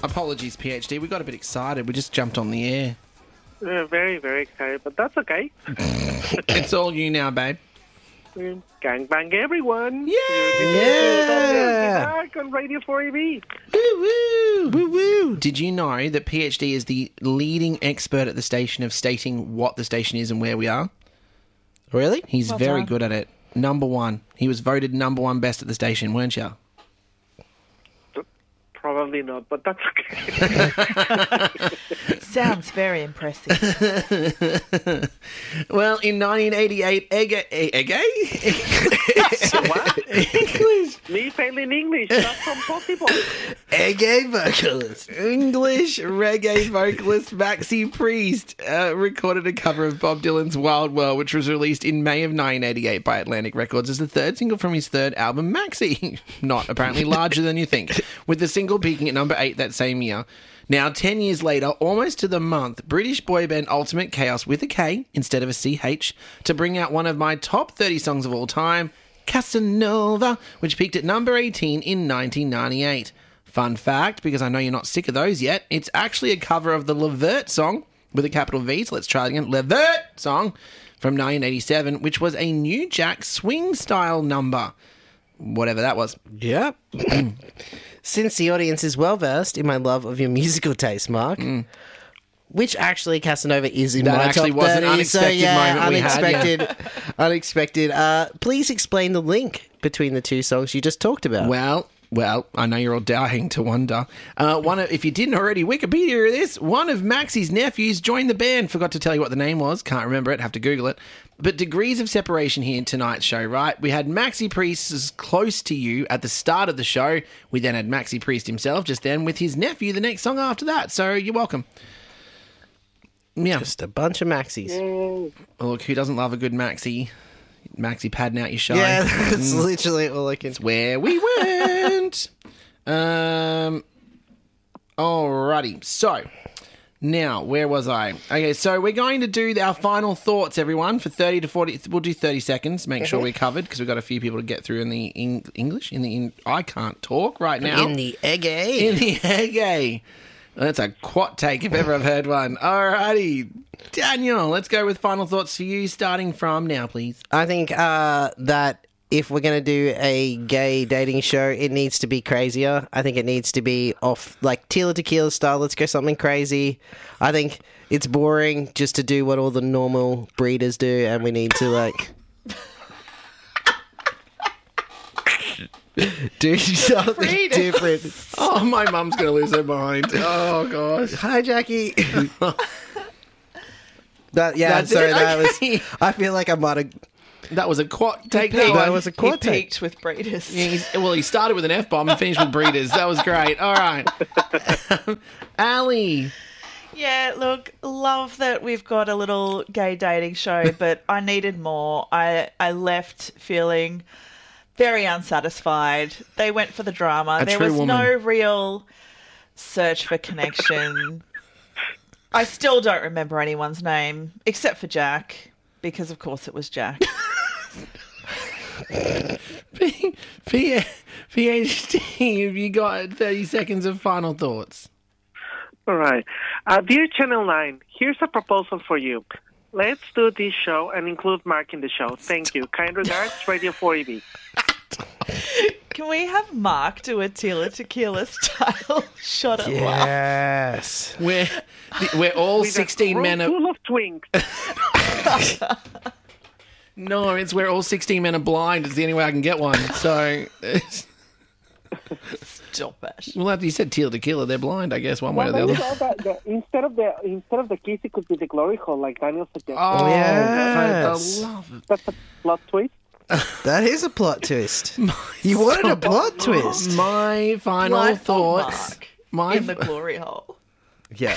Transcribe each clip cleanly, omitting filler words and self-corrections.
apologies, PhD. We got a bit excited. We just jumped on the air. Very, very excited, but that's okay. It's all you now, babe. Gangbang, everyone. Yeah. Back on Radio 4EB. Woo-woo. Woo-woo. Did you know that PhD is the leading expert at the station of stating what the station is and where we are? Really? He's very good at it. Number one. He was voted number one best at the station, weren't you? Probably not, but that's okay. Sounds very impressive. Well, in 1988, What? English. Me failing English, that's impossible. Reggae vocalist. English reggae vocalist Maxi Priest recorded a cover of Bob Dylan's Wild World, which was released in May of 1988 by Atlantic Records as the third single from his third album, Maxi. Not apparently larger than you think, with the single peaking at number 8 that same year. Now, 10 years later, almost to the month, British boy band Ultimate Chaos with a K instead of a CH to bring out one of my top 30 songs of all time, Casanova, which peaked at number 18 in 1998. Fun fact, because I know you're not sick of those yet, it's actually a cover of the Levert song with a capital V, so let's try it again. Levert song from 1987, which was a New Jack Swing style number. Whatever that was. Yep. Since the audience is well versed in my love of your musical taste, Mark, which actually Casanova is in That my actually top was an 30, unexpected moment we had, unexpected. Please explain the link between the two songs you just talked about. Well, I know you're all dying to wonder. If you didn't already Wikipedia this, one of Maxi's nephews joined the band. Forgot to tell you what the name was. Can't remember it. Have to Google it. But degrees of separation here in tonight's show, right? We had Maxi Priest's Close to You at the start of the show. We then had Maxi Priest himself just then with his nephew the next song after that. So you're welcome. Yeah. Just a bunch of Maxis. Look, who doesn't love a good Maxi? Maxi padding out your show. Yeah, that's literally all I can... It's where we went. Alrighty. So, now, where was I? Okay, so we're going to do our final thoughts, everyone, for 30 to 40... We'll do 30 seconds, make sure we're covered, because we've got a few people to get through in the English. I can't talk right now. In the eggy. In the eggy. That's a quat take if ever I've heard one. Alrighty. Daniel, let's go with final thoughts for you, starting from now, please. I think that if we're going to do a gay dating show, it needs to be crazier. I think it needs to be off, like, Tila Tequila style. Let's go something crazy. I think it's boring just to do what all the normal breeders do, and we need to, like... do something different. Oh, my mum's going to lose her mind. Oh, gosh. Hi, Jackie. That Okay. was... I feel like I might have... That was a quat take. That was a He quad take. peaked with breeders. Yeah, he started with an F-bomb and finished with breeders. That was great. All right. Ali. Yeah, look, love that we've got a little gay dating show, but I needed more. I left feeling very unsatisfied. They went for the drama. There was no real search for connection. I still don't remember anyone's name, except for Jack, because of course it was Jack. PhD, have you got 30 seconds of final thoughts? All right. Dear Channel 9, here's a proposal for you. Let's do this show and include Mark in the show. Thank you. Kind regards, Radio 4EB. Can we have Mark do a Tila Tequila style shot at life? Yes. We're all 16 men. Full of twinks. No, it's where all 16 men are blind. It's the only way I can get one. So Stop it. we'll have to. You said Tila Tequila. They're blind, I guess, one way or the other. Instead of the kiss, it could be the glory hole, like Daniel suggested. Oh, yes. for the love of... That's a plot twist. That is a plot twist. You wanted a plot twist. My final Blindfold thoughts. Mark in the glory hole. Yeah.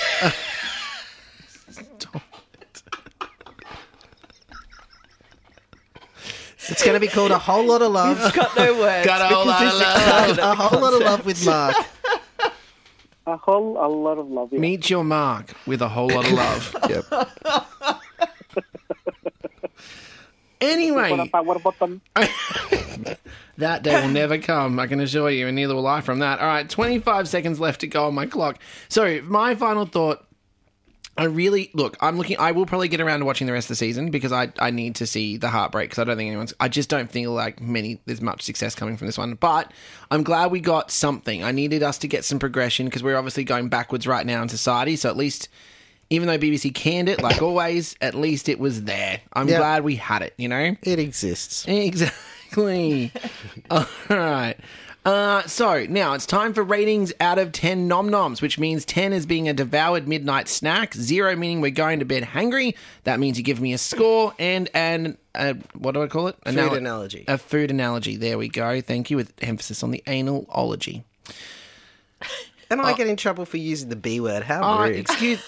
It's going to be called A Whole Lot of Love. It's got no words. Got a whole lot of love. A Whole Lot of Love with Mark. A lot of love. Yeah. Meet your mark with a whole lot of love. Yep. Anyway, Power button. That day will never come, I can assure you, and neither will I from that. All right, 25 seconds left to go on my clock. So, my final thought, I will probably get around to watching the rest of the season because I need to see the heartbreak because I just don't think there's much success coming from this one. But I'm glad we got something. I needed us to get some progression because we're obviously going backwards right now in society. So at least, even though BBC canned it, like always, at least it was there. I'm glad we had it, you know? It exists. Exactly. All right. So, now it's time for ratings out of 10 nom-noms, which means 10 as being a devoured midnight snack, 0 meaning we're going to bed hungry. That means you give me a score and what do I call it? Food analogy. A food analogy. There we go. Thank you, with emphasis on the analology. And I get in trouble for using the B word. How rude. Excuse...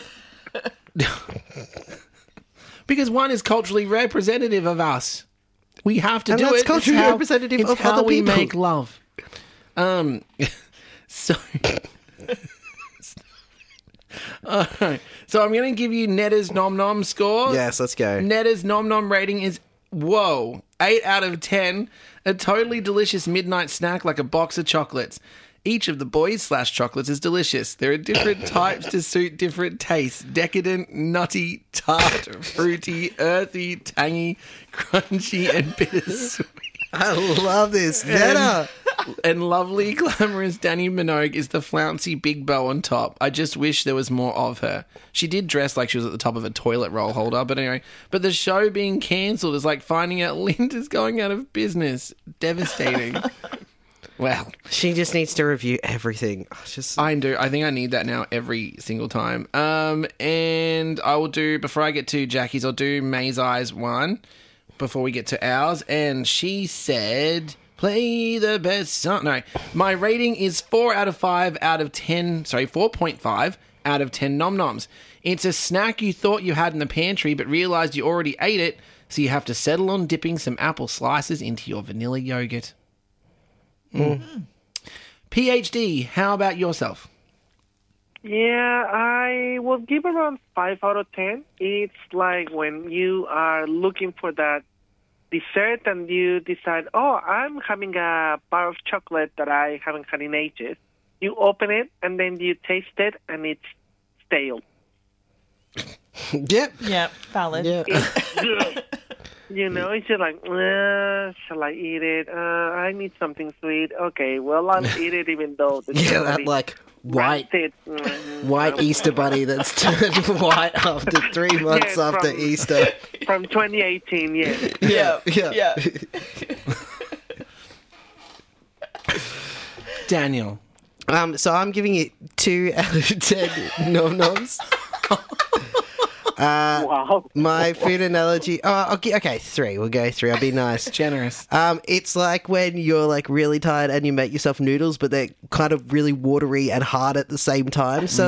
Because one is culturally representative of us. We have to And do that's it. culturally representative of how other we people. make love. So... Alright. So I'm going to give you Netta's Nom Nom score. Yes, let's go. Netta's Nom Nom rating is, 8 out of 10. A totally delicious midnight snack like a box of chocolates. Each of the boys/chocolates is delicious. There are different types to suit different tastes. Decadent, nutty, tart, fruity, earthy, tangy, crunchy, and bittersweet. I love this. Netta. And lovely, glamorous Danny Minogue is the flouncy big bow on top. I just wish there was more of her. She did dress like she was at the top of a toilet roll holder, but anyway. But the show being cancelled is like finding out Linda's going out of business. Devastating. Well, She just needs to review everything. I do. I think I need that now every single time. And I will do, before I get to Jackie's, I'll do May's Eyes one before we get to ours. And she said, play the best song. No, my rating is 4.5 out of 10. Sorry, 4.5 out of 10 nom-noms. It's a snack you thought you had in the pantry, but realised you already ate it, so you have to settle on dipping some apple slices into your vanilla yogurt. PhD, how about yourself? Yeah, I will give around 5 out of 10. It's like when you are looking for that dessert and you decide, I'm having a bar of chocolate that I haven't had in ages. You open it and then you taste it and it's stale. Yep. Yeah, valid. Yeah. It's good. You know, it's just like, shall I eat it? I need something sweet. Okay, well, I'll eat it even though... Yeah, that like white Easter bunny that's turned white after 3 months after Easter. From 2018, yeah. Yeah. Daniel. So I'm giving it 2 out of 10 nom-noms. Wow. My food analogy... okay, 3. We'll go 3. I'll be nice. Generous. It's like when you're like really tired and you make yourself noodles, but they're kind of really watery and hard at the same time. So